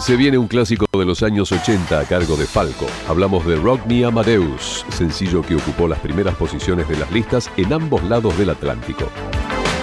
Se viene un clásico de los años 80 a cargo de Falco. Hablamos de Rock Me Amadeus, sencillo que ocupó las primeras posiciones de las listas en ambos lados del Atlántico.